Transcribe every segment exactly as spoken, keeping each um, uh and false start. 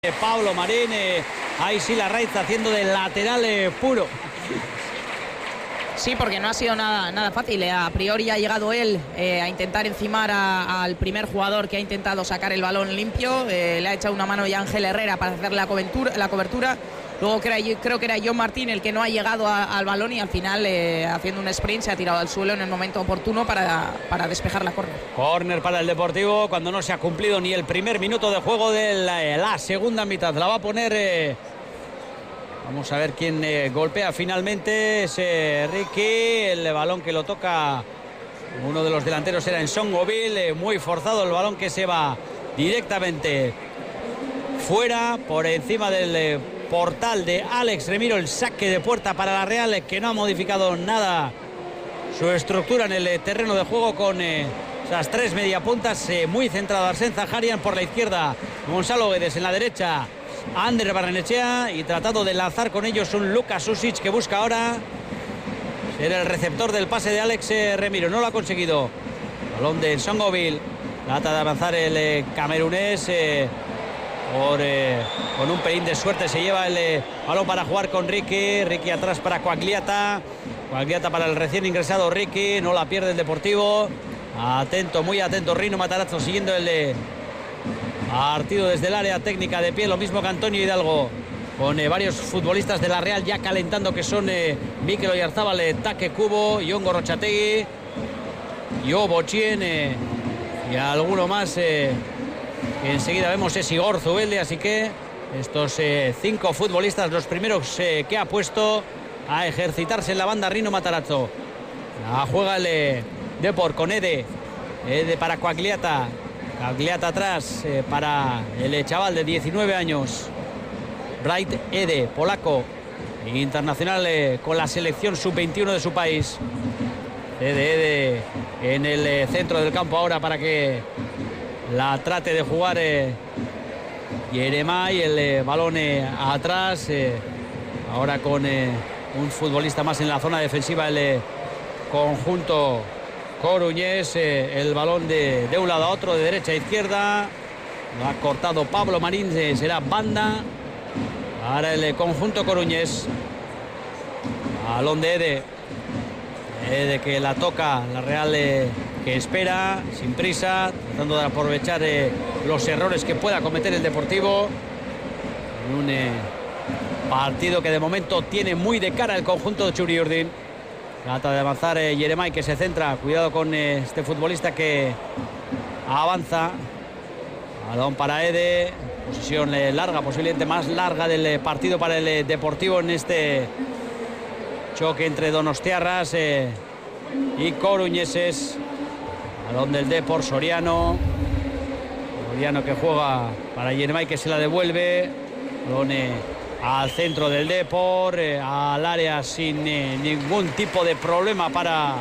Pablo Marín, eh, ahí sí la Larraitz haciendo de lateral eh, puro. Sí, porque no ha sido nada, nada fácil. A priori ha llegado él eh, a intentar encimar a, al primer jugador que ha intentado sacar el balón limpio. Eh, le ha echado una mano ya Ángel Herrera para hacer la cobertura. La cobertura. Luego creo, creo que era John Martín el que no ha llegado a, al balón y al final, eh, haciendo un sprint, se ha tirado al suelo en el momento oportuno para, para despejar la córner. Córner para el Deportivo cuando no se ha cumplido ni el primer minuto de juego de la, la segunda mitad. La va a poner... Eh, vamos a ver quién eh, golpea finalmente. Es eh, Ricky. El balón que lo toca uno de los delanteros era en Songoville. Eh, muy forzado el balón que se va directamente fuera por encima del... Eh, portal de Alex Remiro, el saque de puerta para la Real, que no ha modificado nada su estructura en el terreno de juego con eh, esas tres mediapuntas, eh, muy centrado Arsén Zaharian por la izquierda, Gonzalo Guedes en la derecha, Ander Barrenechea, y tratando de lanzar con ellos un Lukas Susic que busca ahora ser el receptor del pase de Alex eh, Remiro. No lo ha conseguido. Balón de Songoville, trata de avanzar el eh, camerunés. Eh, Por, eh, con un pelín de suerte se lleva el eh, balón para jugar con Ricky. Ricky atrás para Coagliata. Coagliata para el recién ingresado Ricky. No la pierde el Deportivo. Atento, muy atento Rino Matarazzo siguiendo el eh, partido desde el área técnica de pie. Lo mismo que Antonio Hidalgo. Con eh, varios futbolistas de la Real ya calentando, que son eh, Mikel Oyarzábal, eh, Take Kubo, Jon Gorrotxategi, Jo Bochien eh, y alguno más... Eh, enseguida vemos es Igor Zubeldi, así que estos eh, cinco futbolistas, los primeros eh, que ha puesto a ejercitarse en la banda Rino Matarazzo. La juega el eh, Depor con Ede, Ede para Coagliata, Coagliata atrás eh, para el eh, chaval de diecinueve años, Bright Ede, polaco, internacional eh, con la selección sub veintiuno de su país. Ede, Ede en el eh, centro del campo ahora para que la trate de jugar eh, Yeremay, el eh, balón eh, atrás, eh, ahora con eh, un futbolista más en la zona defensiva, el eh, conjunto coruñés, eh, el balón de, de un lado a otro, de derecha a izquierda, lo ha cortado Pablo Marín, eh, será banda para el eh, conjunto coruñés. Balón de Ede, Ede que la toca, la Real eh, que espera, sin prisa, tratando de aprovechar eh, los errores que pueda cometer el Deportivo. Un eh, partido que de momento tiene muy de cara el conjunto de Txuri Urdin. Trata de avanzar eh, Yeremay, que se centra. Cuidado con eh, este futbolista que avanza. Balón para Ede. Posición eh, larga, posiblemente más larga del eh, partido para el eh, Deportivo en este choque entre donostiarras eh, y coruñeses. Balón del Depor, Soriano. Soriano que juega para Yeremay, que se la devuelve. Balón eh, al centro del Depor, eh, al área sin eh, ningún tipo de problema para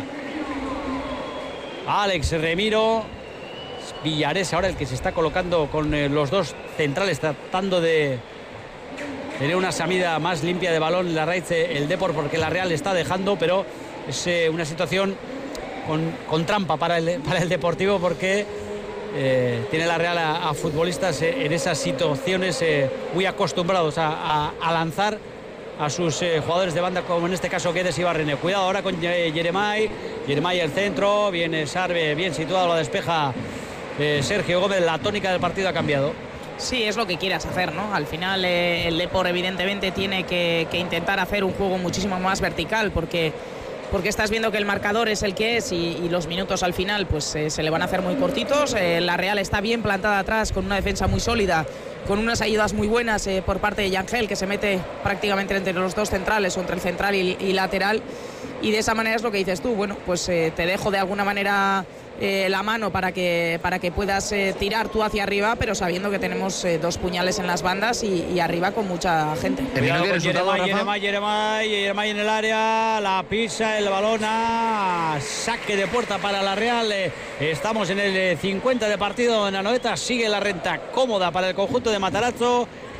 Alex Remiro. Villares ahora el que se está colocando con eh, los dos centrales, tratando de tener una salida más limpia de balón. La Larraitz, eh, el Depor, porque la Real está dejando, pero es eh, una situación Con, con trampa para el, para el Deportivo, porque eh, tiene la Real a, a futbolistas eh, en esas situaciones eh, muy acostumbrados a, a, a lanzar a sus eh, jugadores de banda, como en este caso Guedes y Barrene. Cuidado ahora con eh, Yeremay. Yeremay el centro, viene Sarve, bien situado, la despeja eh, Sergio Gómez. La tónica del partido ha cambiado. Sí, es lo que quieras hacer, ¿no? Al final eh, el Depor evidentemente tiene que, que intentar hacer un juego muchísimo más vertical, porque porque estás viendo que el marcador es el que es y, y los minutos al final pues eh, se le van a hacer muy cortitos. Eh, la Real está bien plantada atrás, con una defensa muy sólida, con unas ayudas muy buenas eh, por parte de Yangel, que se mete prácticamente entre los dos centrales, o entre el central y, y lateral, y de esa manera es lo que dices tú. Bueno, pues eh, te dejo de alguna manera eh, la mano para que, para que puedas eh, tirar tú hacia arriba, pero sabiendo que tenemos eh, dos puñales en las bandas y, y arriba con mucha gente. Yeremay, Yeremay, Yeremay, Yeremay en el área, la pisa, el balón a saque de puerta para la Real. Estamos en el cincuenta de partido en Anoeta, sigue la renta cómoda para el conjunto de Matarazzo.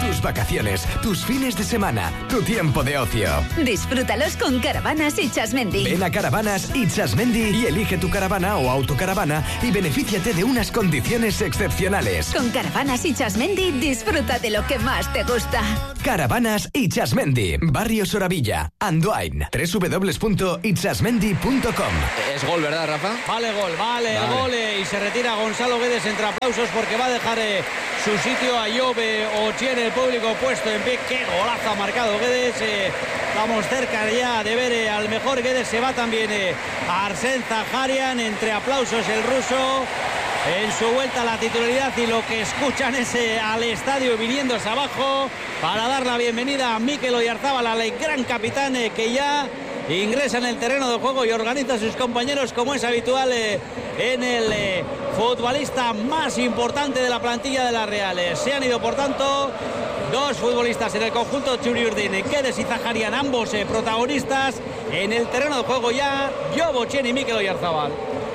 tus vacaciones, tus fines de semana, tu tiempo de ocio. Disfrútalos con Caravanas Itxasmendi. Ven a Caravanas Itxasmendi y elige tu caravana o autocaravana y benefíciate de unas condiciones excepcionales. Con Caravanas Itxasmendi disfruta de lo que más te gusta. Caravanas Itxasmendi, Barrio Soravilla, Andoain, doble u doble u doble u punto itxasmendi punto com. Es gol, ¿verdad, Rafa? Vale gol, vale, vale. El gol eh, y se retira Gonzalo Guedes entre aplausos porque va a dejar eh, su sitio a Jove Ochiene, el público puesto en pie. Qué golazo ha marcado Guedes. Eh, vamos cerca ya de ver eh, al mejor Guedes. Se va también eh, a Arsen Zaharian, entre aplausos el ruso. En su vuelta a la titularidad, y lo que escuchan es eh, al estadio viniéndose abajo para dar la bienvenida a Mikel Oyarzábal, al gran capitán eh, que ya ingresa en el terreno de juego y organiza a sus compañeros como es habitual eh, en el eh, futbolista más importante de la plantilla de la Real. Eh, se han ido, por tanto, dos futbolistas en el conjunto Txuri-Urdin, Guedes y Zaharian, ambos eh, protagonistas en el terreno de juego ya, Jove Ochiene y Mikel Oyarzábal.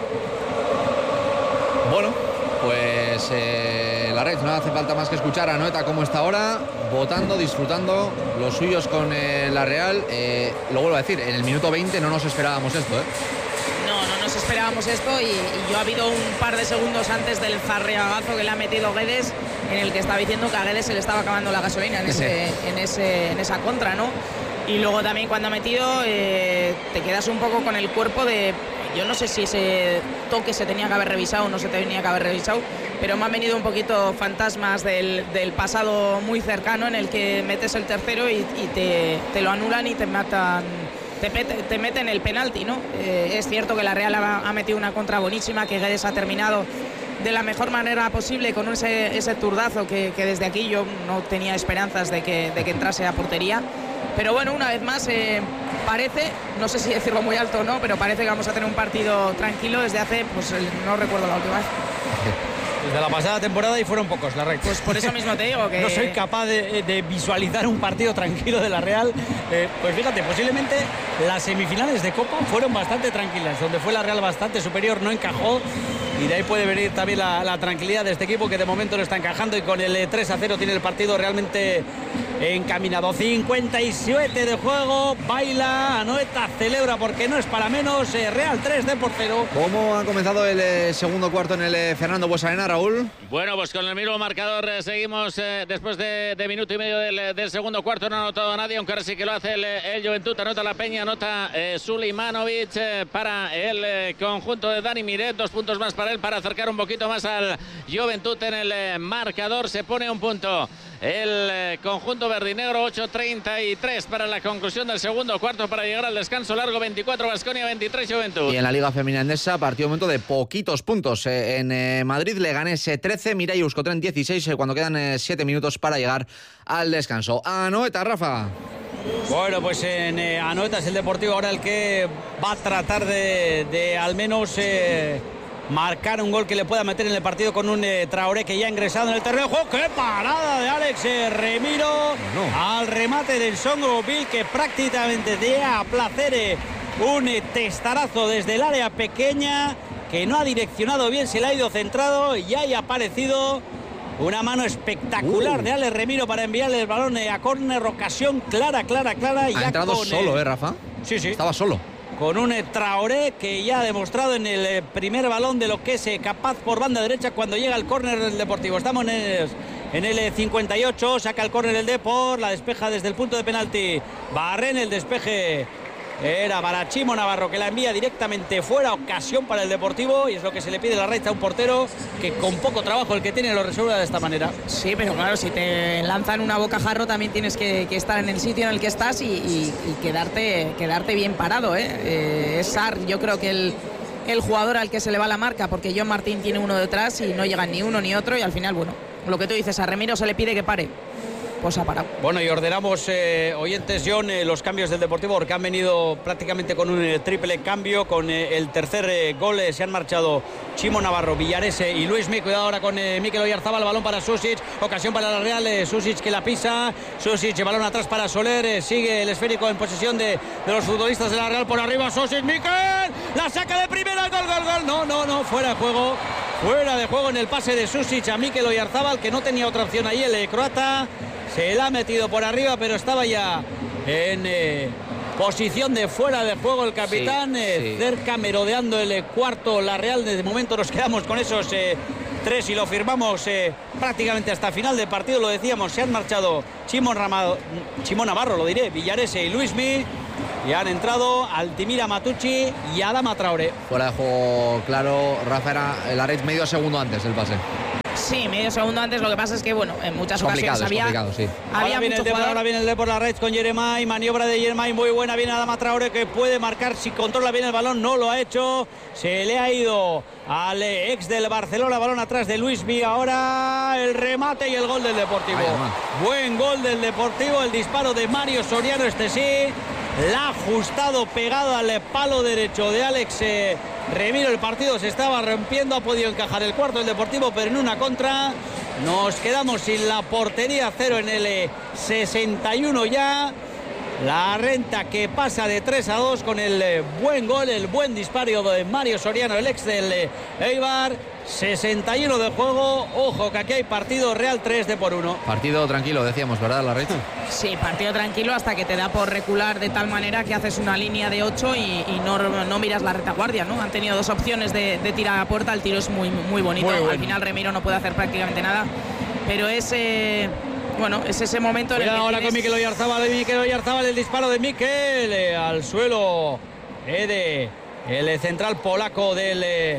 Bueno, pues eh, la red, no hace falta más que escuchar a Anoeta como está ahora, votando, disfrutando los suyos con eh, la Real. Eh, lo vuelvo a decir, en el minuto veinte no nos esperábamos esto, ¿eh? No, no nos esperábamos esto y, y yo ha habido un par de segundos antes del zarriagazo que le ha metido Guedes, en el que estaba diciendo que a Guedes se le estaba acabando la gasolina en, ese, en, ese, en esa contra, ¿no? Y luego también cuando ha metido eh, te quedas un poco con el cuerpo de... Yo no sé si ese toque se tenía que haber revisado o no se tenía que haber revisado, pero me han venido un poquito fantasmas del, del pasado muy cercano, en el que metes el tercero y, y te, te lo anulan y te matan, te, te meten el penalti, ¿no? Eh, es cierto que la Real ha, ha metido una contra buenísima, que Guedes ha terminado de la mejor manera posible con ese, ese turdazo que, que desde aquí yo no tenía esperanzas de que, de que entrase a portería. Pero bueno, una vez más eh, parece, no sé si decirlo muy alto o no, pero parece que vamos a tener un partido tranquilo desde hace, pues no recuerdo la última vez. Desde la pasada temporada y fueron pocos, la Real. Pues por eso mismo te digo que... No soy capaz de, de visualizar un partido tranquilo de la Real. Eh, pues fíjate, posiblemente las semifinales de Copa fueron bastante tranquilas, donde fue la Real bastante superior, no encajó. Y de ahí puede venir también la, la tranquilidad de este equipo, que de momento lo está encajando y con el tres a cero tiene el partido realmente encaminado. cincuenta y siete de juego, baila, Anoeta celebra porque no es para menos. eh, Real tres de por cero. ¿Cómo ha comenzado el eh, segundo cuarto en el eh, Fernando Buesaena, Raúl? Bueno, pues con el mismo marcador eh, seguimos eh, después de, de minuto y medio del, del segundo cuarto. No ha anotado a nadie, aunque ahora sí que lo hace el, el Juventud. Anota la Peña, anota eh, Sulimanovic eh, para el eh, conjunto de Dani Miret. Dos puntos más para él, para acercar un poquito más al Juventud en el eh, marcador. Se pone un punto el eh, conjunto verdinegro. Ocho treinta y tres para la conclusión del segundo cuarto, para llegar al descanso largo. Veinticuatro Baskonia, veintitrés Juventud. Y en la Liga Femenina Endesa, partido momento de poquitos puntos. Eh, en eh, Madrid, Leganés eh, trece, Mirai Euskotren dieciséis, eh, cuando quedan eh, siete minutos para llegar al descanso. Anoeta, Rafa. Bueno, pues en eh, Anoeta es el Deportivo ahora el que va a tratar de, de al menos eh, marcar un gol que le pueda meter en el partido con un eh, Traoré que ya ha ingresado en el terreno de juego. ¡Qué parada de Alex eh, Remiro! No. Al remate del Songreville, que prácticamente de a placer eh, un eh, testarazo desde el área pequeña, que no ha direccionado bien, se le ha ido centrado y ahí ha aparecido una mano espectacular uh. de Alex Remiro para enviarle el balón a córner. Ocasión clara, clara, clara. Y ha ya entrado con, solo, ¿eh, Rafa? Sí, sí. Estaba solo. Con un Traoré que ya ha demostrado en el primer balón de lo que es capaz por banda derecha cuando llega el córner del Deportivo. Estamos en el, en el cincuenta y ocho, saca el córner el Depor, la despeja desde el punto de penalti Barren, el despeje era para Chimo Navarro, que la envía directamente fuera. Ocasión para el Deportivo, y es lo que se le pide a la recta a un portero que con poco trabajo el que tiene lo resuelve de esta manera. Sí, pero claro, si te lanzan una bocajarro también tienes que, que estar en el sitio en el que estás y, y, y quedarte, quedarte bien parado, ¿eh? Eh, es Sar, yo creo que el, el jugador al que se le va la marca, porque John Martín tiene uno detrás y no llegan ni uno ni otro, y al final, bueno, lo que tú dices, a Remiro se le pide que pare. Pues ha parado. Bueno, y ordenamos, eh, oyentes, John, eh, los cambios del Deportivo, porque han venido prácticamente con un eh, triple cambio. Con eh, el tercer eh, gol eh, se han marchado Chimo Navarro, Villarese y Luis Mi. Cuidado ahora con eh, Mikel Oyarzábal, balón para Susic, ocasión para la Real, eh, Susic que la pisa, Susic, balón atrás para Soler, eh, sigue el esférico en posesión de, de los futbolistas de la Real, por arriba Susic, Mikel, la saca de primera, gol, gol, gol, no, no, no, fuera de juego. Fuera de juego en el pase de Susic a Mikel Oyarzabal, que no tenía otra opción ahí, el eh, croata. Se la ha metido por arriba, pero estaba ya en eh, posición de fuera de juego el capitán. Sí, eh, sí. Cerca, merodeando el eh, cuarto, la Real. De momento nos quedamos con esos eh, tres y lo firmamos eh, prácticamente hasta final del partido. Lo decíamos, se han marchado Chimón, Ramado, Chimón Navarro, lo diré, Villarese y Luismi. Y han entrado Altimira Matucci y Adama Traoré. Fuera de juego, claro, Rafa, era la red medio segundo antes del pase. Sí, medio segundo antes. Lo que pasa es que, bueno, en muchas ocasiones había, sí. había ahora, viene mucho el jugador... ahora viene el de por la red con Jeremai. Maniobra de Jeremai muy buena. Viene Adama Traoré, que puede marcar si controla bien el balón. No lo ha hecho. Se le ha ido al ex del Barcelona. Balón atrás de Luismi. Ahora el remate y el gol del Deportivo. Ay, buen gol del Deportivo. El disparo de Mario Soriano, este sí. La ha ajustado pegado al palo derecho de Alex eh, Remiro. El partido se estaba rompiendo, ha podido encajar el cuarto del Deportivo, pero en una contra. Nos quedamos sin la portería, cero en el eh, sesenta y uno ya. La Renta que pasa de tres a dos con el eh, buen gol, el buen disparo de Mario Soriano, el ex del eh, Eibar. sesenta y uno de juego. Ojo que aquí hay partido. Real tres de por uno. Partido tranquilo, decíamos, ¿verdad, Larraíz? Sí, partido tranquilo hasta que te da por recular de tal manera que haces una línea de ocho y, y no, no miras la retaguardia, ¿no? Han tenido dos opciones de, de tirar a puerta. El tiro es muy, muy bonito. Muy bueno. Al final Remiro no puede hacer prácticamente nada, pero es eh, bueno, es ese momento en el que ahora tienes... con Mikel Oyarzabal, de Mikel Oyarzabal, el disparo de Mikel eh, al suelo eh, de el central polaco del eh,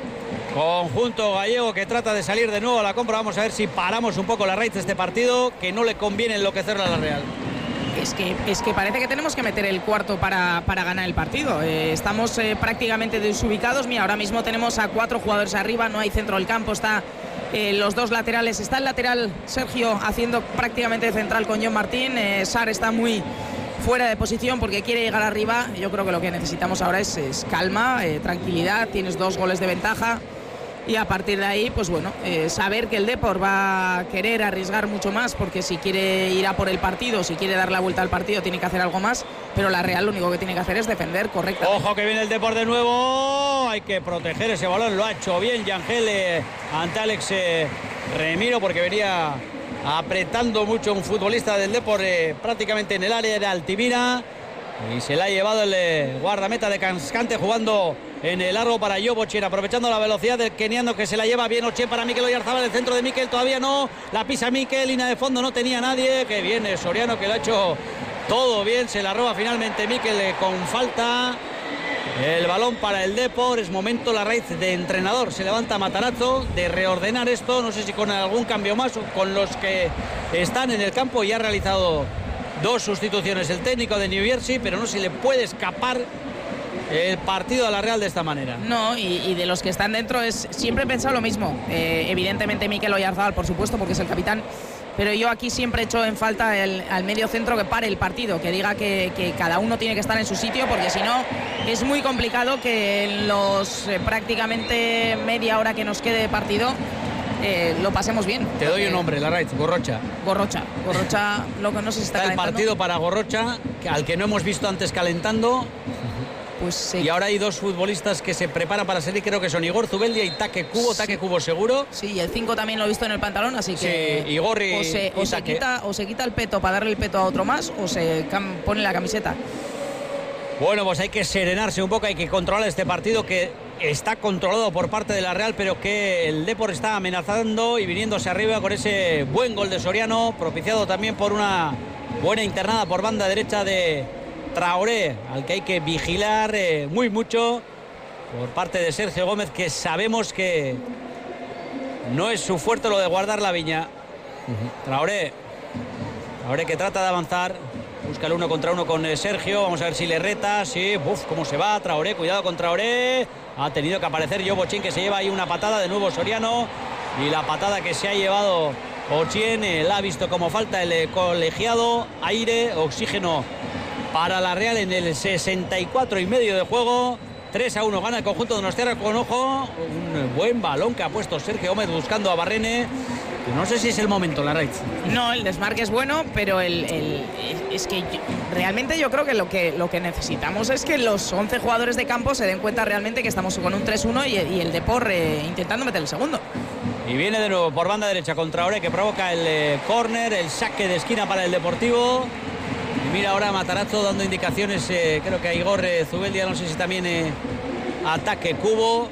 conjunto gallego, que trata de salir de nuevo a la compra. Vamos a ver si paramos un poco la raíz de este partido, que no le conviene enloquecerla a la Real. Es que, es que parece que tenemos que meter el cuarto para, para ganar el partido. Eh, estamos eh, prácticamente desubicados. Mira, ahora mismo tenemos a cuatro jugadores arriba, no hay centro del campo, está eh, los dos laterales. Está el lateral Sergio haciendo prácticamente central con John Martín. Eh, Sar está muy fuera de posición porque quiere llegar arriba. Yo creo que lo que necesitamos ahora es, es calma, eh, tranquilidad. Tienes dos goles de ventaja. Y a partir de ahí, pues bueno, eh, saber que el Depor va a querer arriesgar mucho más, porque si quiere ir a por el partido, si quiere dar la vuelta al partido, tiene que hacer algo más, pero la Real lo único que tiene que hacer es defender correctamente. Ojo que viene el Depor de nuevo, hay que proteger ese balón, lo ha hecho bien Yangel eh, ante Alex eh, Remiro, porque venía apretando mucho un futbolista del Depor eh, prácticamente en el área de Altimira, y se la ha llevado el eh, guardameta de Cascante jugando en el largo para Jovochir, aprovechando la velocidad del keniano, que se la lleva bien Oche para Mikel Oyarzabal. El centro de Mikel todavía no, la pisa Mikel, línea de fondo, no tenía nadie. Que viene Soriano, que lo ha hecho todo bien, se la roba finalmente Mikel eh, con falta. El balón para el Depor. Es momento la raíz de entrenador, se levanta Matarazzo, de reordenar esto, no sé si con algún cambio más o con los que están en el campo. Y ha realizado dos sustituciones el técnico de New Jersey, pero no se le puede escapar el partido a la Real de esta manera. No, y, y de los que están dentro es siempre he pensado lo mismo. Eh, evidentemente Mikel Oyarzabal, por supuesto, porque es el capitán, pero yo aquí siempre he hecho en falta el, al medio centro que pare el partido, que diga que, que cada uno tiene que estar en su sitio, porque si no es muy complicado que en los eh, prácticamente media hora que nos quede de partido Eh, lo pasemos bien. Te doy un nombre, Larraíz, Gorrocha. Gorrocha, Gorrocha, lo que no se está, está calentando. El partido para Gorrocha, que, al que no hemos visto antes calentando. Pues sí. Y ahora hay dos futbolistas que se preparan para salir, creo que son Igor Zubeldia y Taque Cubo, sí. Taque Cubo seguro. Sí, y el cinco también lo he visto en el pantalón, así que sí, Igor y, o, se, y o, se quita, o se quita el peto para darle el peto a otro más, o se pone la camiseta. Bueno, pues hay que serenarse un poco, hay que controlar este partido que está controlado por parte de la Real, pero que el Depor está amenazando y viniéndose arriba con ese buen gol de Soriano, propiciado también por una buena internada por banda derecha de Traoré, al que hay que vigilar eh, muy mucho por parte de Sergio Gómez, que sabemos que no es su fuerte lo de guardar la viña. Uh-huh. Traoré, Traoré que trata de avanzar. Busca el uno contra uno con eh, Sergio. Vamos a ver si le reta. Sí, uf, cómo se va Traoré. Cuidado con Traoré. Ha tenido que aparecer Jovochín, que se lleva ahí una patada. De nuevo Soriano. Y la patada que se ha llevado Ochien. Eh, la ha visto como falta el eh, colegiado. Aire, oxígeno para la Real en el sesenta y cuatro y medio de juego. tres a uno gana el conjunto de Donostiarra con ojo. Un buen balón que ha puesto Sergio Gómez buscando a Barrene. No sé si es el momento, Larraitz. No, el desmarque es bueno, pero el, el, es que yo, realmente yo creo que lo, que lo que necesitamos es que los once jugadores de campo se den cuenta realmente que estamos con un tres uno y, y el Depor eh, intentando meter el segundo. Y viene de nuevo por banda derecha contra Ore, que provoca el eh, córner, el saque de esquina para el Deportivo. Y mira ahora Matarazzo dando indicaciones, eh, creo que a Igor eh, Zubeldia, no sé si también eh, ataque Cubo.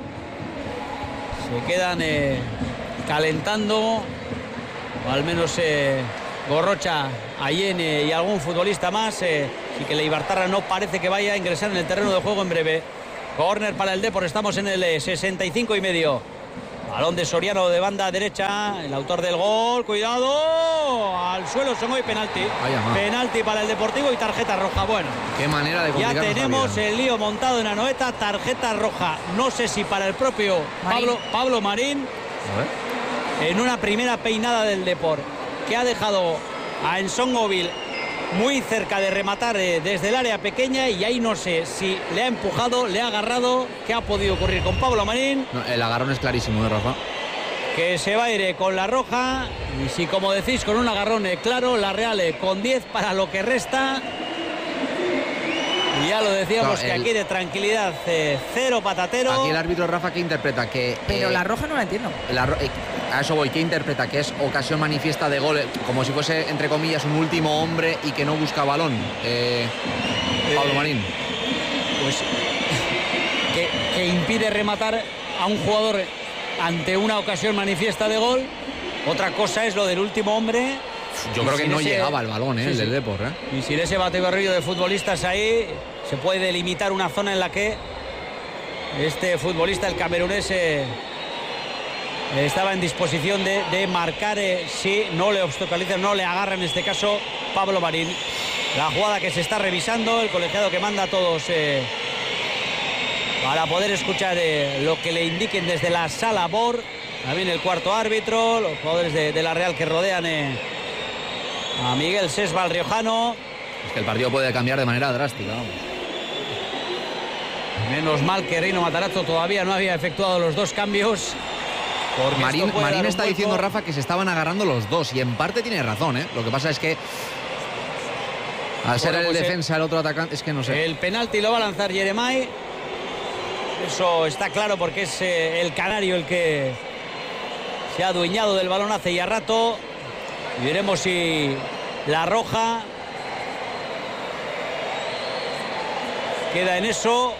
Se quedan eh, calentando, o al menos eh, Gorrocha, Ayene y algún futbolista más. Eh, y que Leibartarra no parece que vaya a ingresar en el terreno de juego en breve. Córner para el Depor, estamos en el eh, sesenta y cinco y medio. Balón de Soriano de banda derecha, el autor del gol, cuidado, al suelo Songoy, penalti. Ay, penalti para el Deportivo y tarjeta roja. Bueno, qué manera de ya tenemos el lío montado en Anoeta, tarjeta roja. No sé si para el propio Marín. Pablo, Pablo Marín, en una primera peinada del Depor, que ha dejado a Ensongovil muy cerca de rematar eh, desde el área pequeña, y ahí no sé si le ha empujado, le ha agarrado. ¿Qué ha podido ocurrir con Pablo Marín? No, el agarrón es clarísimo, ¿eh, Rafa? Que se va a ir eh, con la roja, y si como decís con un agarrón eh, claro, la Real eh, con diez para lo que resta. Y ya lo decíamos, no, el... que aquí de tranquilidad eh, cero patatero. Aquí el árbitro, Rafa, ¿qué interpreta? Que pero eh, la roja no la entiendo. La ro... A eso voy, ¿qué interpreta? Que es ocasión manifiesta de gol, como si fuese, entre comillas, un último hombre y que no busca balón. Eh, Pablo eh, Marín. Pues que, que impide rematar a un jugador ante una ocasión manifiesta de gol. Otra cosa es lo del último hombre. Yo creo que no ese... llegaba el balón, ¿eh? Sí, el del sí. Depor, ¿eh? Y sin ese batebarrillo de futbolistas ahí, se puede delimitar una zona en la que este futbolista, el camerunés, eh, estaba en disposición de, de marcar eh, si no le obstaculiza, no le agarra en este caso Pablo Marín. La jugada que se está revisando, el colegiado que manda a todos eh, para poder escuchar eh, lo que le indiquen desde la sala B O R. También el cuarto árbitro, los jugadores de, de la Real que rodean eh, a Miguel Sesba, el riojano. Es que el partido puede cambiar de manera drástica, vamos. Menos mal que Rino Matarazzo todavía no había efectuado los dos cambios. Marín, Marín está diciendo, Rafa, que se estaban agarrando los dos, y en parte tiene razón, ¿eh? Lo que pasa es que al ser bueno, el pues defensa el, el otro atacante, es que no sé. El penalti lo va a lanzar Yeremay. Eso está claro, porque es eh, el canario el que se ha adueñado del balón hace ya rato. Y veremos si la roja queda en eso,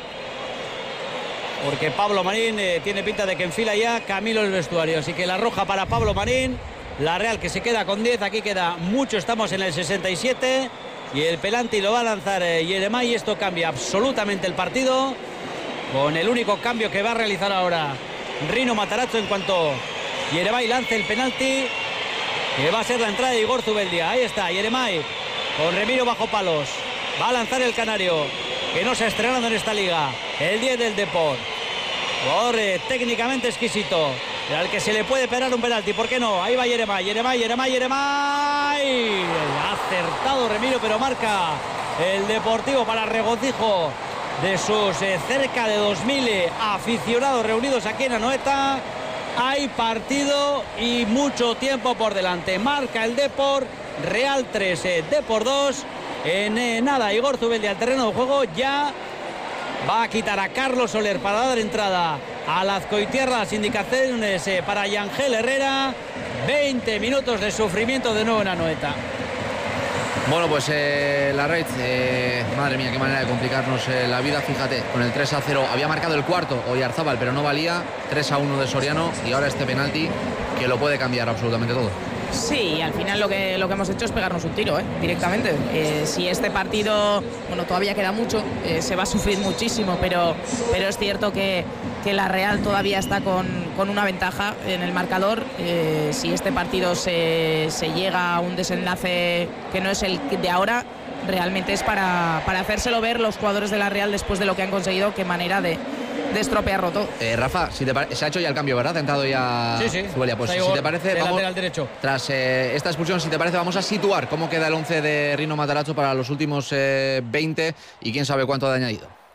porque Pablo Marín eh, tiene pinta de que enfila ya Camilo en el vestuario. Así que la roja para Pablo Marín. La Real que se queda con diez. Aquí queda mucho, estamos en el sesenta y siete. Y el penalti lo va a lanzar eh, Yeremay. Y esto cambia absolutamente el partido, con el único cambio que va a realizar ahora Rino Matarazzo en cuanto Yeremay lance el penalti, que va a ser la entrada de Igor Zubeldia. Ahí está Yeremay con Remiro bajo palos. Va a lanzar el canario, que no se ha estrenado en esta liga, el diez del Depor. Jugador eh, técnicamente exquisito, al que se le puede pegar un penalti, ¿por qué no? Ahí va Yeremay, Yeremay, Yeremay, Yeremay. Ha acertado Remiro, pero marca el Deportivo para regocijo de sus eh, cerca de dos mil eh, aficionados reunidos aquí en Anoeta. Hay partido y mucho tiempo por delante. Marca el Depor, Real tres, eh, Depor dos. En eh, nada, Igor Zubeldia al terreno de juego ya va a quitar a Carlos Soler para dar entrada a Azcoitierra. Las indicaciones eh, para Yangel Herrera. veinte minutos de sufrimiento de nuevo en Anoeta. Bueno, pues eh, la red, eh, madre mía, qué manera de complicarnos eh, la vida. Fíjate, con el tres a cero había marcado el cuarto Oyarzábal, pero no valía. Tres a uno de Soriano, y ahora este penalti que lo puede cambiar absolutamente todo. Sí, al final lo que, lo que hemos hecho es pegarnos un tiro, ¿eh? directamente. Eh, si este partido, bueno, todavía queda mucho, eh, se va a sufrir muchísimo, pero, pero es cierto que, que la Real todavía está con, con una ventaja en el marcador. Eh, si este partido se, se llega a un desenlace que no es el de ahora, realmente es para, para hacérselo ver los jugadores de la Real después de lo que han conseguido, qué manera de, de estropearlo todo. Eh, Rafa, si te se ha hecho ya el cambio, ¿verdad? Ha entrado ya sí, sí. Zubelia. Pues si te parece, vamos, derecho. Tras eh, esta expulsión, si te parece, vamos a situar cómo queda el once de Rino Matarazzo para los últimos eh, veinte y quién sabe cuánto ha añadido.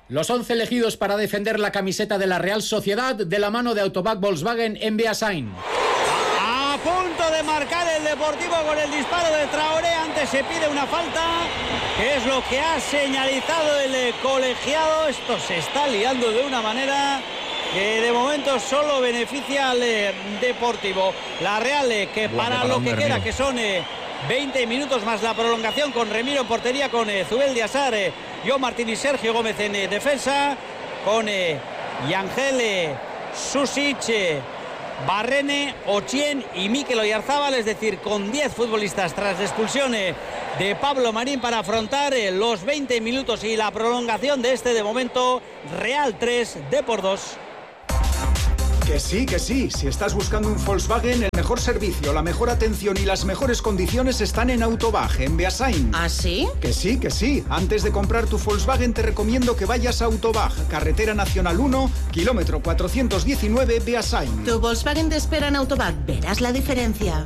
Los once elegidos para defender la camiseta de la Real Sociedad de la mano de Autobac Volkswagen en Beasain. A punto de marcar el Deportivo con el disparo de Traoré. Antes se pide una falta, que es lo que ha señalizado el colegiado. Esto se está liando de una manera que de momento solo beneficia al Deportivo. La Real, que para lo que queda, que son veinte minutos más la prolongación, con Remiro en portería, con Zubeldia Sarr, John Martín y Sergio Gómez en defensa, con Yangel, Susic, Barrene, Ochien y Mikel Oyarzábal, es decir, con diez futbolistas tras la expulsión de Pablo Marín para afrontar los veinte minutos y la prolongación de este, de momento, Real tres, Depor dos. Que sí, que sí. Si estás buscando un Volkswagen, el mejor servicio, la mejor atención y las mejores condiciones están en Autobag, en Beasain. ¿Ah, sí? Que sí, que sí. Antes de comprar tu Volkswagen te recomiendo que vayas a Autobag, Carretera Nacional uno, kilómetro cuatrocientos diecinueve, Beasain. Tu Volkswagen te espera en Autobag. Verás la diferencia.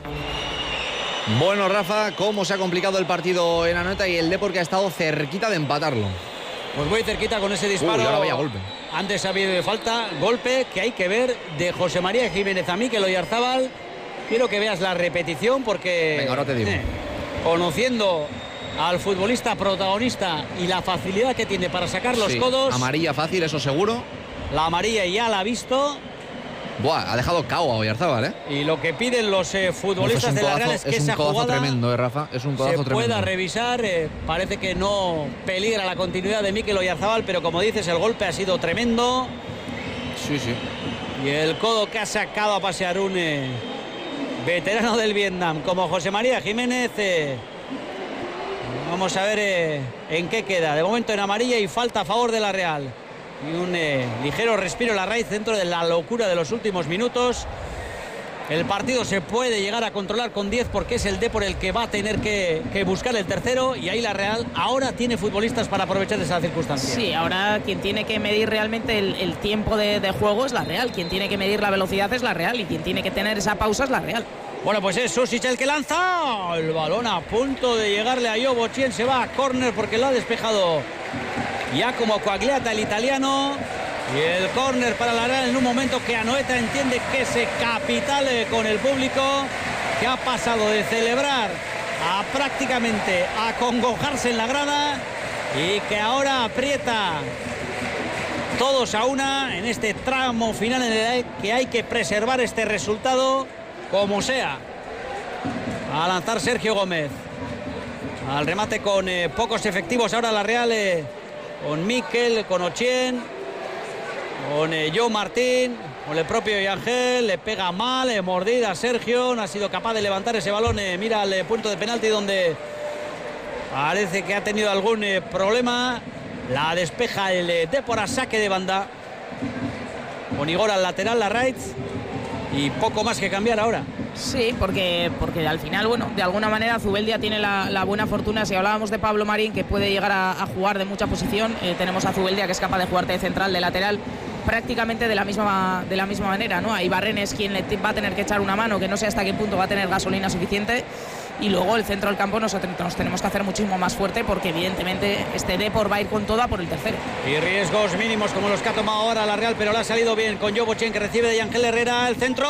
Bueno, Rafa, ¿cómo se ha complicado el partido en Anoeta y el Depor, que ha estado cerquita de empatarlo? Pues muy cerquita con ese disparo. Uy, ahora vaya golpe. Antes ha habido falta, golpe que hay que ver de José María Jiménez a Mikel Oyarzábal. Quiero que veas la repetición porque... Venga, ahora te digo. Eh, conociendo al futbolista protagonista y la facilidad que tiene para sacar los sí, codos... amarilla fácil, eso seguro. La amarilla ya la ha visto. Buah, ha dejado cao a Oyarzábal, ¿eh? Y lo que piden los eh, futbolistas de la Real es que es esa un codazo jugada tremendo, ¿eh, Rafa? Es un codazo se tremendo. pueda revisar. Eh, parece que no peligra la continuidad de Mikel Oyarzábal, pero como dices, el golpe ha sido tremendo. Sí, sí. Y el codo que ha sacado a pasear un eh, veterano del Vietnam como José María Jiménez. Eh, vamos a ver eh, en qué queda. De momento en amarilla y falta a favor de la Real. Y un eh, ligero respiro en la raíz dentro de la locura de los últimos minutos. El partido se puede llegar a controlar con diez porque es el Depor el que va a tener que, que buscar el tercero, y ahí la Real ahora tiene futbolistas para aprovechar esa circunstancia. Sí, ahora quien tiene que medir realmente el, el tiempo de, de juego es la Real, quien tiene que medir la velocidad es la Real y quien tiene que tener esa pausa es la Real. Bueno, pues es Susic el que lanza. El balón a punto de llegarle a Jovo Ochien, se va a córner porque lo ha despejado ya como Coagliata, el italiano. Y el córner para la Real en un momento que Anoeta entiende que es capital con el público, que ha pasado de celebrar a prácticamente a congojarse en la grada y que ahora aprieta todos a una en este tramo final en el que hay que preservar este resultado como sea. A lanzar Sergio Gómez. Al remate con eh, pocos efectivos ahora la Real, eh, con Mikel, con Ochien, con eh, Joe Martín, con el propio Yangel. Le pega mal, eh, mordida Sergio, no ha sido capaz de levantar ese balón. Eh, mira al eh, punto de penalti donde parece que ha tenido algún eh, problema. La despeja el eh, Depor a saque de banda. Con Igor al lateral, la Raiz. Y poco más que cambiar ahora. Sí, porque, porque al final, bueno, de alguna manera Zubeldia tiene la, la buena fortuna. Si hablábamos de Pablo Marín, que puede llegar a, a jugar de mucha posición, eh, tenemos a Zubeldia, que es capaz de jugarte de central, de lateral, prácticamente de la misma, de la misma manera, ¿no? Ahí Barren es quien le va a tener que echar una mano, que no sé hasta qué punto va a tener gasolina suficiente. Y luego el centro del campo nos, nos tenemos que hacer muchísimo más fuerte, porque evidentemente este Depor va a ir con toda por el tercero. Y riesgos mínimos como los que ha tomado ahora la Real, pero le ha salido bien con Joe Ochien, que recibe de Yangel Herrera. El centro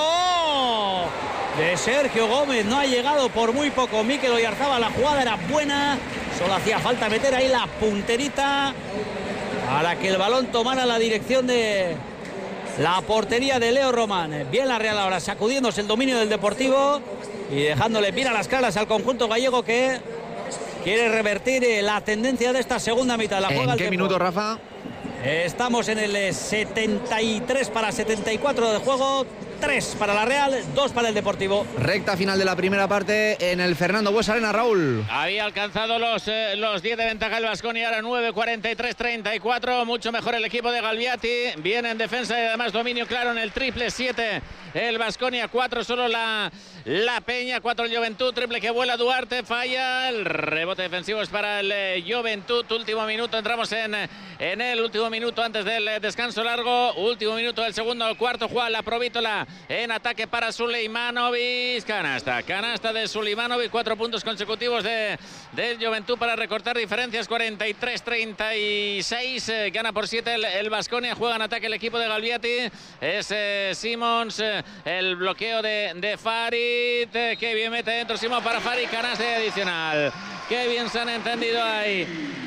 de Sergio Gómez no ha llegado por muy poco. Mikel Oyarzábal, la jugada era buena, solo hacía falta meter ahí la punterita para que el balón tomara la dirección de la portería de Leo Román. Bien la Real ahora sacudiéndose el dominio del Deportivo y dejándole bien a las claras al conjunto gallego, que quiere revertir la tendencia de esta segunda mitad. La juega ¿En qué minuto, Rafa? Estamos en el setenta y tres para setenta y cuatro de juego. tres para la Real, dos para el Deportivo. Recta final de la primera parte en el Fernando Buesa Arena, Raúl. Había alcanzado los, eh, los diez de ventaja el Baskonia, ahora nueve, cuarenta y tres, treinta y cuatro. Mucho mejor el equipo de Galviati. Viene en defensa y además dominio claro en el triple. siete el Baskonia, cuatro solo la, la Peña, cuatro el Juventud. Triple que vuela Duarte, falla. El rebote defensivo es para el eh, Juventud. Último minuto, entramos en, en el último minuto antes del eh, descanso largo. Último minuto del segundo al cuarto. Juega la Provítola en ataque para Suleimanovic. Canasta, canasta de Suleimanovic. Cuatro puntos consecutivos de, de Juventud para recortar diferencias. cuarenta y tres treinta y seis. Eh, gana por siete el Baskonia. Juega en ataque el equipo de Galviati. Es eh, Simons. Eh, el bloqueo de, de Farid. Eh, que bien mete dentro Simons para Farid. Canasta adicional. Qué bien se han entendido ahí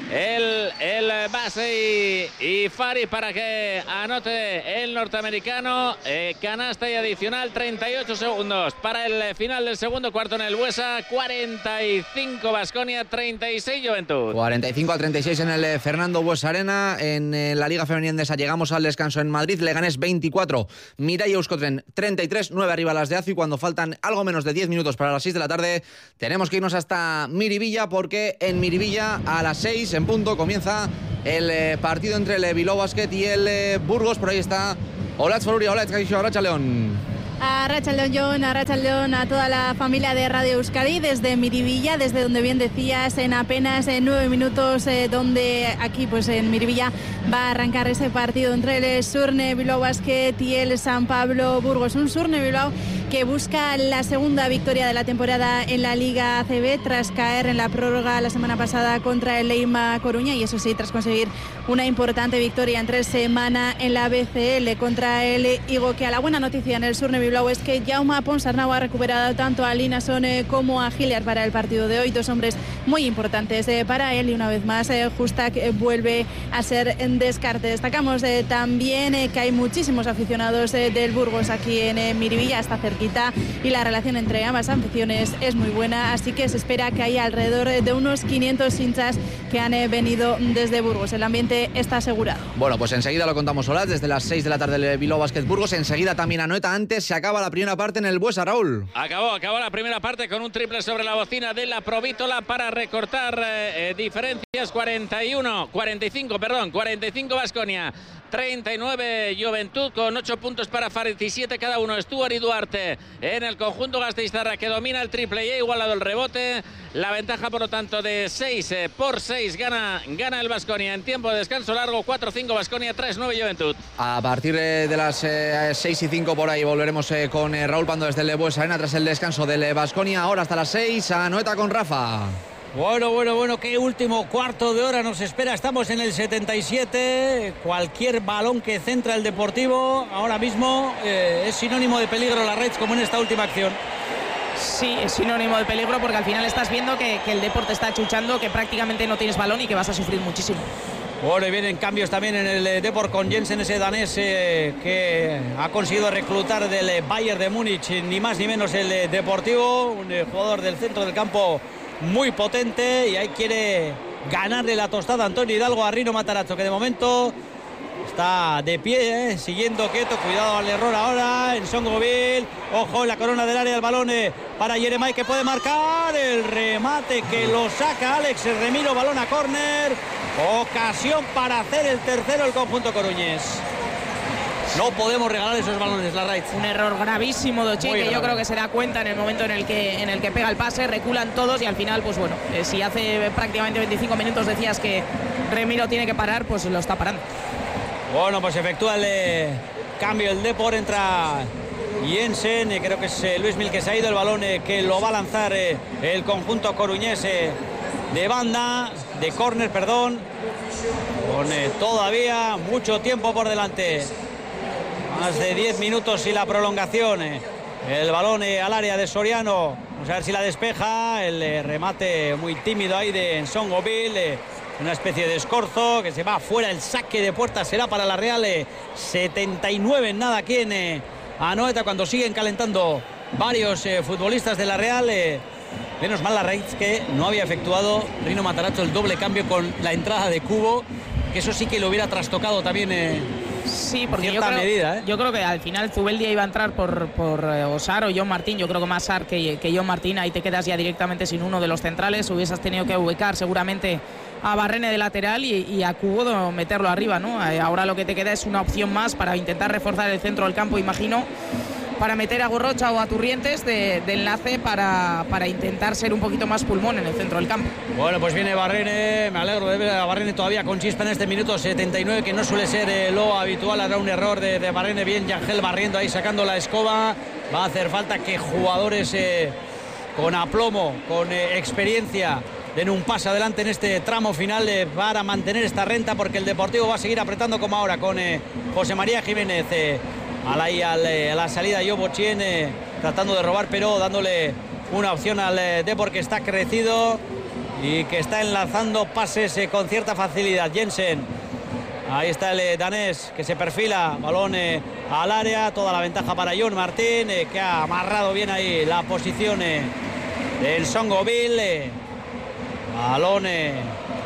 el, el base y, y Farid para que anote el norteamericano. Eh, canasta y adicional. Treinta y ocho segundos para el final del segundo cuarto en el Buesa. cuarenta y cinco Baskonia, treinta y seis Juventud. cuarenta y cinco a treinta y seis en el Fernando Buesa Arena. En eh, la Liga Femenina Endesa llegamos al descanso en Madrid. Leganés veinticuatro, Mireia Euskotren treinta y tres, nueve arriba las de Azu. Y cuando faltan algo menos de diez minutos para las seis de la tarde, tenemos que irnos hasta Miribilla, porque en Miribilla a las seis en punto comienza el eh, partido entre el Bilbao Basket y el eh, Burgos. Por ahí está Olatz Foluria. Olatz, Caixo, Arracha León. A Arratsaldeon Jon, Arratsaldeon a toda la familia de Radio Euskadi desde Miribilla, desde donde bien decías, en apenas en nueve minutos, eh, donde aquí pues en Miribilla va a arrancar ese partido entre el Surne Bilbao Basket y el San Pablo Burgos. Un Surne Bilbao que busca la segunda victoria de la temporada en la Liga A C B tras caer en la prórroga la semana pasada contra el Leima Coruña, y eso sí, tras conseguir una importante victoria en tres semanas en la B C L contra el Igokia. La buena noticia en el Surne Bilbao es que Jaume Ponsarnau ha recuperado tanto a Lina Sone como a Hilliard para el partido de hoy, dos hombres muy importantes eh, para él, y una vez más eh, Justak eh, vuelve a ser en descarte. Destacamos eh, también eh, que hay muchísimos aficionados eh, del Burgos aquí en eh, Miribilla, está cerquita, y la relación entre ambas aficiones es muy buena, así que se espera que haya alrededor de unos quinientos hinchas que han eh, venido desde Burgos. El ambiente está asegurado. Bueno, pues enseguida lo contamos, Olatz, desde las seis de la tarde el Bilbao Basket Burgos. Enseguida también Anoeta. Antes se acaba la primera parte en el Buesa, Raúl. Acabó, acabó la primera parte con un triple sobre la bocina de la Provítola para recortar eh, diferencias. cuarenta y uno, cuarenta y cinco, perdón, cuarenta y cinco Baskonia, treinta y nueve Juventud, con ocho puntos para Farid y siete cada uno. Stuart y Duarte en el conjunto gasteiztarra, que domina el triple y ha igualado el rebote. La ventaja, por lo tanto, de seis eh, por seis gana, gana el Baskonia en tiempo de descanso largo. Cuatro cinco Baskonia, tres nueve Juventud. A partir de, de las eh, seis y cinco por ahí volveremos eh, con eh, Raúl Pando desde el Buesa Arena tras el descanso del Baskonia. Ahora hasta las seis, Anoeta con Rafa. Bueno, bueno, bueno, qué último cuarto de hora nos espera. Estamos en el setenta y siete. Cualquier balón que centra el Deportivo ahora mismo eh, es sinónimo de peligro, la Reds, como en esta última acción. Sí, es sinónimo de peligro, porque al final estás viendo que, que el Deporte está chuchando, que prácticamente no tienes balón y que vas a sufrir muchísimo. Bueno, y vienen cambios también en el Depor con Jensen, ese danés eh, que ha conseguido reclutar del eh, Bayern de Múnich, ni más ni menos el eh, Deportivo, un eh, jugador del centro del campo muy potente, y ahí quiere ganarle la tostada Antonio Hidalgo a Rino Matarazzo, que de momento está de pie, eh, siguiendo quieto. Cuidado al error ahora en Songoville. Ojo en la corona del área, el balón eh, para Jeremai, que puede marcar el remate que lo saca Alex Remiro. Balón a córner. Ocasión para hacer el tercero el conjunto coruñés. No podemos regalar esos balones, la Raiz. Un error gravísimo de Ochi, que yo creo que se da cuenta en el momento en el que en el que pega el pase, reculan todos y al final, pues bueno, eh, si hace prácticamente veinticinco minutos decías que Remiro tiene que parar, pues lo está parando. Bueno, pues efectúa el eh, cambio el Depor, entra Jensen, eh, creo que es eh, Luis Mil que se ha ido, el balón eh, que lo va a lanzar eh, el conjunto coruñés eh, de banda, de córner, perdón, con eh, todavía mucho tiempo por delante. Más de diez minutos y la prolongación. Eh. El balón eh, al área de Soriano. Vamos a ver si la despeja. El eh, remate muy tímido ahí de Nsongoville. Eh, una especie de escorzo que se va fuera. El saque de puerta será para la Real. Eh, setenta y nueve en nada aquí en eh, Anoeta, cuando siguen calentando varios eh, futbolistas de la Real. Eh, menos mal la Raiz que no había efectuado Rino Matarazzo el doble cambio con la entrada de Cubo, que eso sí que lo hubiera trastocado también. Eh, Sí, porque yo creo, medida, ¿eh? yo creo que al final Zubeldia iba a entrar por, por eh, Osar o John Martín. Yo creo que más Sar que, que John Martín. Ahí te quedas ya directamente sin uno de los centrales. Hubieses tenido que ubicar seguramente a Barrene de lateral y, y a Cubo meterlo arriba, ¿no? Ahora lo que te queda es una opción más para intentar reforzar el centro del campo, imagino. para meter a Gorrocha o a Turrientes de, de enlace para, para intentar ser un poquito más pulmón en el centro del campo. Bueno, pues viene Barrene, me alegro de ver a Barrene todavía con chispa en este minuto setenta y nueve, que no suele ser eh, lo habitual. Hará un error de, de Barrene, bien Yangel barriendo ahí, sacando la escoba. Va a hacer falta que jugadores eh, con aplomo, con eh, experiencia, den un paso adelante en este tramo final eh, para mantener esta renta, porque el Deportivo va a seguir apretando como ahora con eh, José María Jiménez. Eh, Ahí al, eh, a la salida Yobo Chien eh, tratando de robar, pero dándole una opción al eh, Depor, que está crecido y que está enlazando pases eh, con cierta facilidad. Jensen, ahí está el eh, danés que se perfila, balón eh, al área, toda la ventaja para John Martín, eh, que ha amarrado bien ahí la posición eh, del Songoville. Eh, balón eh,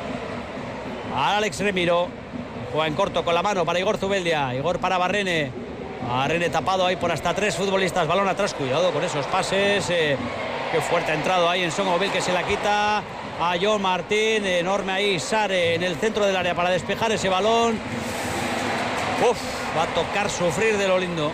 a Alex Remiro, juega en corto con la mano para Igor Zubeldia, Igor para Barrene. Barrene tapado ahí por hasta tres futbolistas, balón atrás, cuidado con esos pases, eh, qué fuerte ha entrado ahí en Songoville, que se la quita a John Martín, enorme ahí Sare en el centro del área para despejar ese balón. Uf, va a tocar sufrir de lo lindo.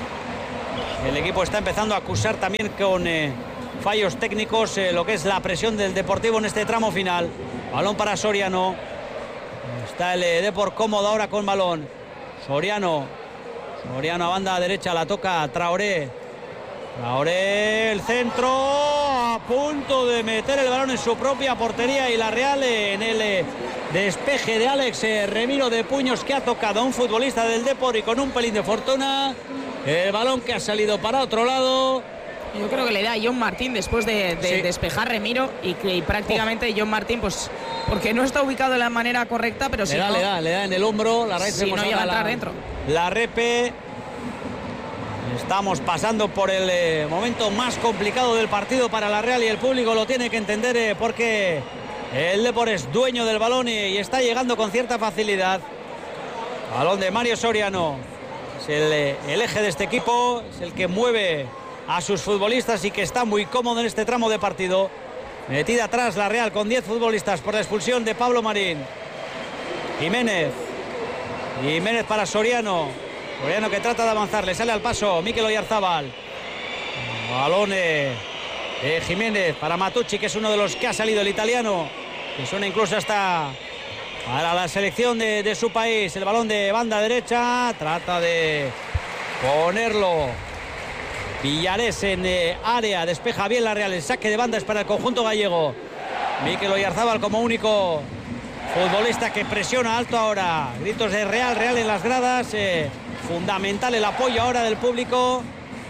El equipo está empezando a acusar también con eh, fallos técnicos eh, lo que es la presión del Deportivo en este tramo final. Balón para Soriano, está el eh, Depor cómodo ahora con balón. Soriano Soriano a banda derecha, la toca Traoré. Traoré, el centro, a punto de meter el balón en su propia portería, y la Real en el despeje de Alex Remiro de puños, que ha tocado a un futbolista del Depor y con un pelín de fortuna. El balón que ha salido para otro lado. Yo creo que le da a John Martín después de, de sí. despejar Remiro, y que y prácticamente oh. John Martín, pues porque no está ubicado de la manera correcta, pero le si da, no, le da, le da en el hombro, la raíz si no llega a entrar la, dentro. La repe. Estamos pasando por el eh, momento más complicado del partido para la Real, y el público lo tiene que entender, eh, porque el Depor es dueño del balón y, y está llegando con cierta facilidad. Balón de Mario Soriano, es el, eh, el eje de este equipo, es el que mueve a sus futbolistas y que está muy cómodo en este tramo de partido. Metida atrás la Real con diez futbolistas por la expulsión de Pablo Marín. Jiménez. Jiménez para Soriano. Soriano que trata de avanzar, le sale al paso Mikel Oyarzábal. Balón de Jiménez para Matucci, que es uno de los que ha salido, el italiano, que suena incluso hasta para la selección de, de su país. El balón de banda derecha, trata de ponerlo Villares en eh, área, despeja bien la Real. El saque de banda es para el conjunto gallego. Mikel Oyarzábal como único futbolista que presiona alto ahora. Gritos de Real, Real en las gradas. Eh, fundamental el apoyo ahora del público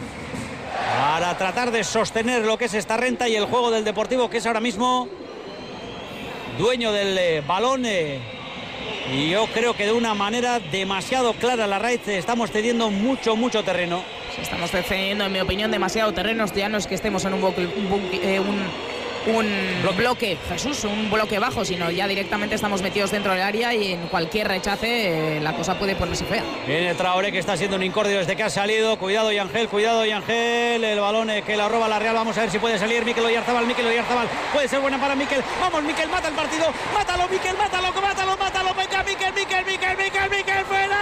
para tratar de sostener lo que es esta renta y el juego del Deportivo, que es ahora mismo dueño del eh, balón. Eh, y yo creo que de una manera demasiado clara la raíz. Eh, estamos cediendo mucho, mucho terreno. Estamos cediendo, en mi opinión, demasiado terreno. Ya no es que estemos en un, bloque, un, eh, un, un bloque. bloque, Jesús, un bloque bajo, sino ya directamente estamos metidos dentro del área, y en cualquier rechace eh, la cosa puede ponerse fea. Viene Traoré, que está siendo un incordio desde que ha salido. Cuidado Yangel, cuidado Yangel. El balón eh, que la roba la Real. Vamos a ver si puede salir Mikel Oyarzábal. Mikel Oyarzábal puede ser buena para Mikel. Vamos Mikel, mata el partido. Mátalo Mikel, mátalo, mátalo, mátalo. Venga Mikel, Mikel, Mikel, Mikel, Mikel, fuera.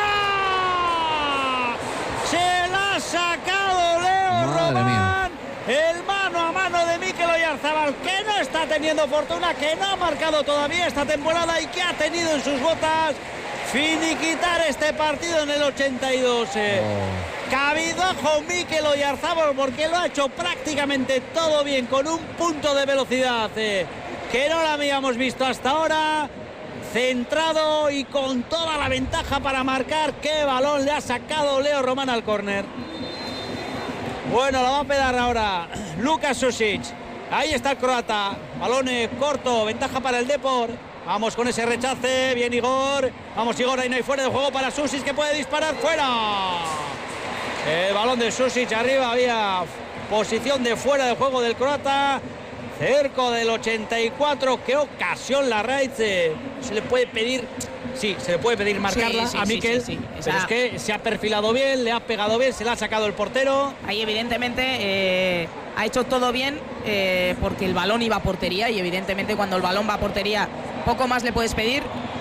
Se la ha sacado Leo Madre Román. Mía. El mano a mano de Mikel Oyarzábal, que no está teniendo fortuna, que no ha marcado todavía esta temporada y que ha tenido en sus botas finiquitar este partido en el ochenta y dos. Eh. Oh. Cabidojo Mikel Oyarzábal, porque lo ha hecho prácticamente todo bien, con un punto de velocidad eh, que no la habíamos visto hasta ahora. Centrado y con toda la ventaja para marcar. Qué balón le ha sacado Leo Román al córner. Bueno, la va a pedar ahora Lukas Susic. Ahí está el croata. Balón corto, ventaja para el Depor. Vamos con ese rechace. Bien Igor. Vamos Igor, ahí no hay fuera de juego para Susic, que puede disparar. Fuera. El balón de Susic arriba. Había posición de fuera de juego del croata. Cerco del ochenta y cuatro. Qué ocasión la Raiz. Se le puede pedir, sí, se le puede pedir marcarla sí, sí, a Mikel, sí, sí, sí. Pero es que se ha perfilado bien, le ha pegado bien, se la ha sacado el portero. Ahí evidentemente eh, ha hecho todo bien eh, porque el balón iba a portería, y evidentemente cuando el balón va a portería poco más le puedes pedir.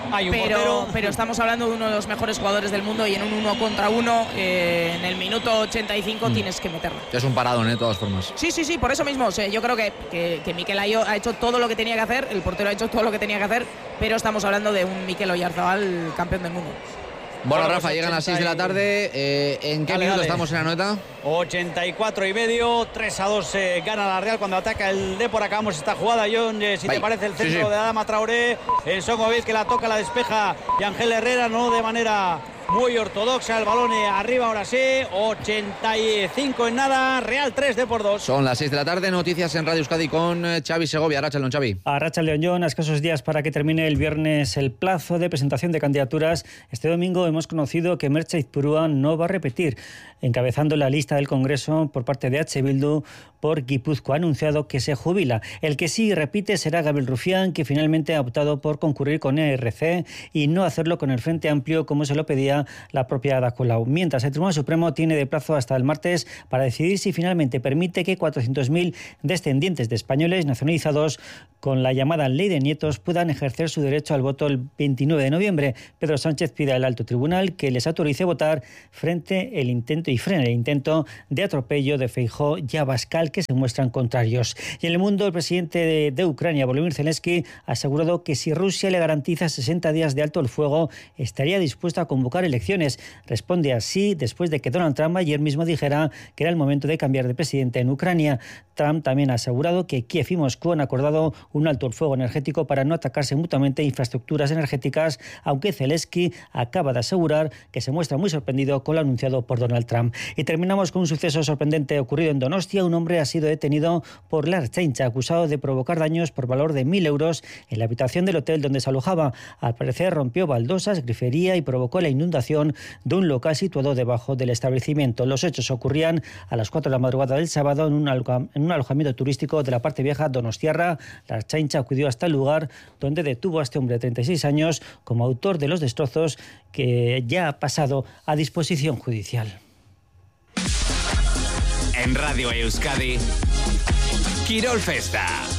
Hay un pero, portero. pero estamos hablando de uno de los mejores jugadores del mundo y en un uno contra uno, eh, en el minuto ochenta y cinco mm. tienes que meterlo. Es un paradón, ¿eh? De todas formas. Sí, sí, sí, por eso mismo. O sea, yo creo que, que, que Mikel Ayo ha hecho todo lo que tenía que hacer, el portero ha hecho todo lo que tenía que hacer, pero estamos hablando de un Mikel Oyarzabal campeón del mundo. Bueno, bueno, Rafa, llegan a las seis de la tarde. Eh, ¿En qué dale, minuto dale. estamos en la nota? ochenta y cuatro y medio, tres a dos eh, gana la Real cuando ataca el Depor. Acabamos esta jugada, John, eh, si Bye. te parece el centro sí, sí. de Adama Traoré. En Songovic que la toca, la despeja y Ángel Herrera, no de manera muy ortodoxa, el balón arriba ahora sí. Ochenta y cinco en nada, Real tres, Depor dos. Son las seis de la tarde, noticias en Radio Euskadi con Xavi Segovia. Arratsaldeon, Xavi. Arratsaldeon, John. A escasos días para que termine el viernes el plazo de presentación de candidaturas, este domingo hemos conocido que Merche Izpurua no va a repetir, encabezando la lista del Congreso por parte de H. Bildu por Guipúzcoa. Ha anunciado que se jubila. El que sí repite será Gabriel Rufián, que finalmente ha optado por concurrir con E R C y no hacerlo con el Frente Amplio como se lo pedía la propia Ada Colau. Mientras, el Tribunal Supremo tiene de plazo hasta el martes para decidir si finalmente permite que cuatrocientos mil descendientes de españoles nacionalizados con la llamada Ley de Nietos puedan ejercer su derecho al voto el veintinueve de noviembre. Pedro Sánchez pide al alto tribunal que les autorice votar frente el intento y frene el intento de atropello de Feijóo y Abascal, que se muestran contrarios. Y en el mundo, el presidente de, de Ucrania, Volodymyr Zelensky, ha asegurado que si Rusia le garantiza sesenta días de alto el fuego, estaría dispuesto a convocar elecciones. Responde así después de que Donald Trump ayer mismo dijera que era el momento de cambiar de presidente en Ucrania. Trump también ha asegurado que Kiev y Moscú han acordado un alto el fuego energético para no atacarse mutuamente infraestructuras energéticas, aunque Zelensky acaba de asegurar que se muestra muy sorprendido con lo anunciado por Donald Trump. Y terminamos con un suceso sorprendente ocurrido en Donostia. Un hombre ha sido detenido por la Ertzaintza, acusado de provocar daños por valor de mil euros en la habitación del hotel donde se alojaba. Al parecer rompió baldosas, grifería y provocó la inundación de un local situado debajo del establecimiento. Los hechos ocurrían a las cuatro de la madrugada del sábado en un, aloja- en un alojamiento turístico de la parte vieja donostiarra. La Ertzaintza acudió hasta el lugar donde detuvo a este hombre de treinta y seis años como autor de los destrozos, que ya ha pasado a disposición judicial. En Radio Euskadi, Kirol Festa.